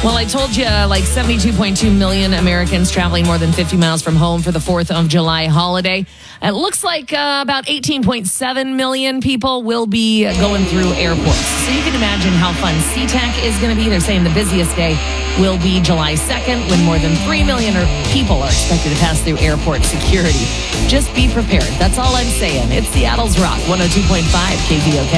Well, I told you like 72.2 million Americans traveling more than 50 miles from home for the 4th of July holiday. It looks like about 18.7 million people will be going through airports. So you can imagine how fun SeaTac is going to be. They're saying the busiest day will be July 2nd when more than 3 million people are expected to pass through airport security. Just be prepared. That's all I'm saying. It's Seattle's Rock 102.5 KVOK.